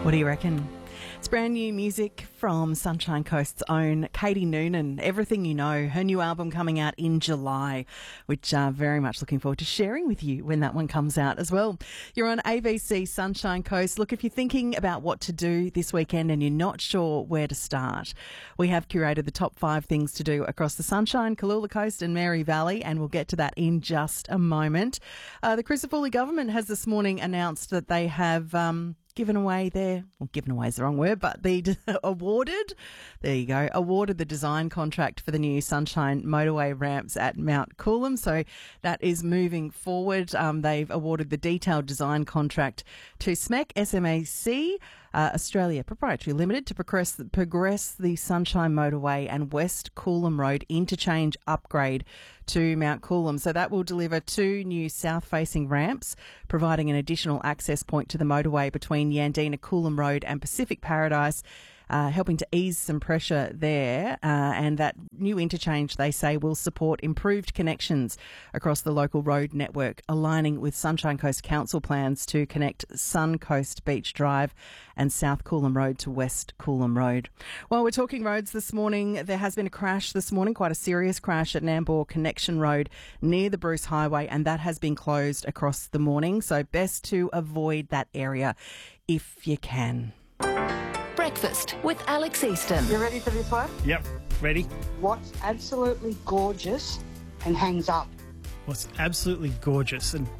What do you reckon? It's brand new music from Sunshine Coast's own Katie Noonan. Everything You Know, her new album coming out in July, which very much looking forward to sharing with you when that one comes out as well. You're on ABC Sunshine Coast. Look, if you're thinking about what to do this weekend and you're not sure where to start, we have curated the top 5 things to do across the Sunshine, Cooloola Coast and Mary Valley, and we'll get to that in just a moment. The Crisafulli government has this morning announced that they have given away is the wrong word, but awarded the design contract for the new Sunshine motorway ramps at Mount Coolum. So that is moving forward. They've awarded the detailed design contract to SMAC Australia Proprietary Limited to progress the Sunshine Motorway and West Coolum Road interchange upgrade to Mount Coolum. So that will deliver 2 new south-facing ramps, providing an additional access point to the motorway between Yandina Coolum Road and Pacific Paradise, helping to ease some pressure there. And that new interchange, they say, will support improved connections across the local road network, aligning with Sunshine Coast Council plans to connect Sun Coast Beach Drive and South Coolum Road to West Coolum Road. While we're talking roads this morning, there has been a crash this morning, quite a serious crash at Nambour Connection Road near the Bruce Highway, and that has been closed across the morning. So best to avoid that area if you can. Breakfast with Alex Easton. You ready for this one? Yep, ready. What's absolutely gorgeous and hangs up? What's absolutely gorgeous and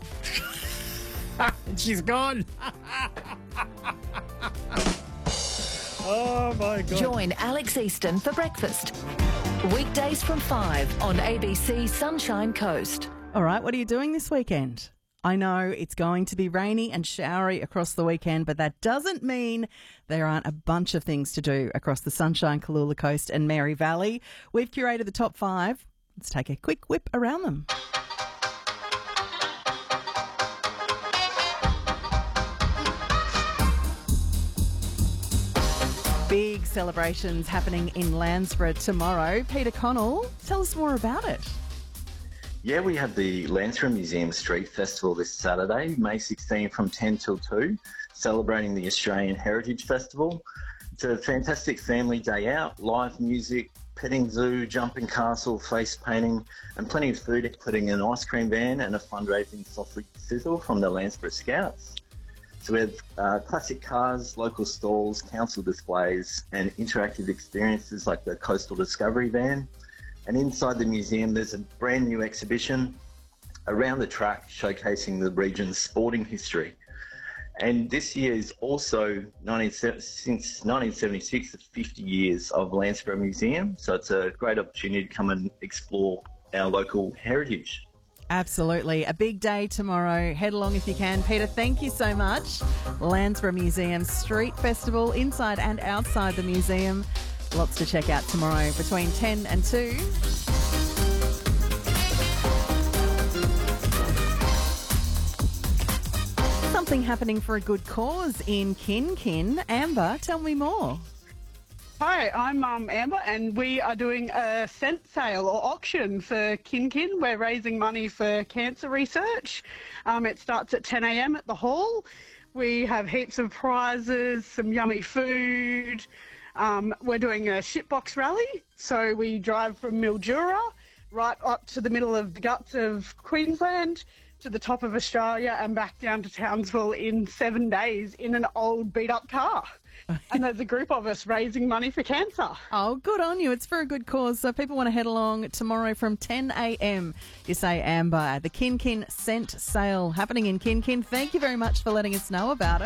she's gone. Oh my God. Join Alex Easton for breakfast. Weekdays from 5 on ABC Sunshine Coast. All right, what are you doing this weekend? I know it's going to be rainy and showery across the weekend, but that doesn't mean there aren't a bunch of things to do across the Sunshine, Cooloola Coast and Mary Valley. We've curated the top 5. Let's take a quick whip around them. Big celebrations happening in Landsborough tomorrow. Peter Connell, tell us more about it. Yeah, we have the Landsborough Museum Street Festival this Saturday, May 16 from 10 till 2, celebrating the Australian Heritage Festival. It's a fantastic family day out, live music, petting zoo, jumping castle, face painting, and plenty of food, including an ice cream van and a fundraising sausage sizzle from the Landsborough Scouts. So we have classic cars, local stalls, council displays, and interactive experiences like the Coastal Discovery van. And inside the museum, there's a brand new exhibition around the track showcasing the region's sporting history. And this year is also, since 1976, the 50 years of Landsborough Museum. So it's a great opportunity to come and explore our local heritage. Absolutely. A big day tomorrow. Head along if you can. Peter, thank you so much. Landsborough Museum Street Festival, inside and outside the museum. Lots to check out tomorrow between 10 and 2. Something happening for a good cause in Kin Kin. Amber, tell me more. Hi, I'm Amber, and we are doing a scent sale or auction for Kin Kin. We're raising money for cancer research. It starts at 10 a.m. at the hall. We have heaps of prizes, some yummy food. We're doing a shitbox rally, so we drive from Mildura right up to the middle of the guts of Queensland to the top of Australia and back down to Townsville in 7 days in an old beat-up car. And there's a group of us raising money for cancer. Oh, good on you. It's for a good cause. So people want to head along tomorrow from 10 a.m. You say, Amber, the Kin Kin scent sale happening in Kin Kin. Thank you very much for letting us know about it.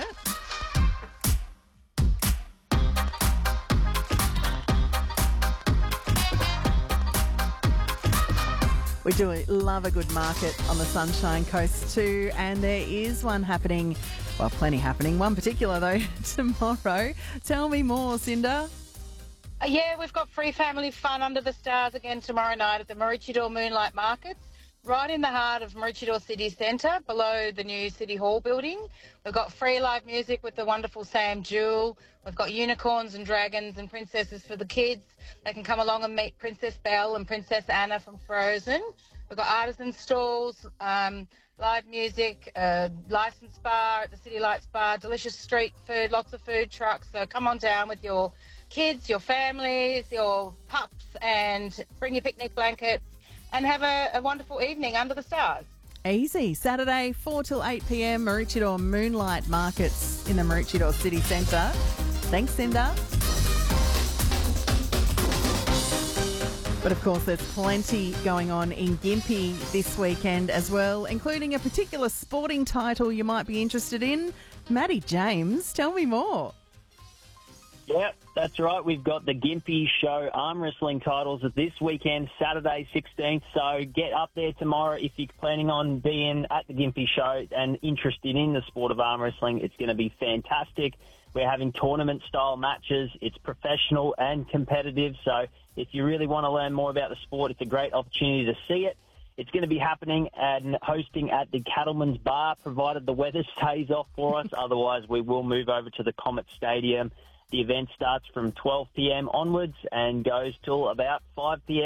We do love a good market on the Sunshine Coast too, and there is one happening, well, plenty happening. One particular, though, tomorrow. Tell me more, Cinda. Yeah, we've got free family fun under the stars again tomorrow night at the Maroochydore Moonlight Markets, right in the heart of Maroochydore City Centre, below the new City Hall building. We've got free live music with the wonderful Sam Jewell. We've got unicorns and dragons and princesses for the kids. They can come along and meet Princess Belle and Princess Anna from Frozen. We've got artisan stalls, live music, a licensed bar at the City Lights Bar, delicious street food, lots of food trucks. So come on down with your kids, your families, your pups, and bring your picnic blankets and have a wonderful evening under the stars. Easy. Saturday, 4 till 8 p.m, Maroochydore Moonlight Markets in the Maroochydore City Centre. Thanks, Cinder. But of course, there's plenty going on in Gympie this weekend as well, including a particular sporting title you might be interested in. Maddie James, tell me more. Yep, that's right. We've got the Gympie Show arm wrestling titles this weekend, Saturday 16th. So get up there tomorrow if you're planning on being at the Gympie Show and interested in the sport of arm wrestling. It's going to be fantastic. We're having tournament-style matches. It's professional and competitive. So if you really want to learn more about the sport, it's a great opportunity to see it. It's going to be happening and hosting at the Cattleman's Bar, provided the weather stays off for us. Otherwise, we will move over to the Comet Stadium. The event starts from 12 p.m. onwards and goes till about 5 p.m.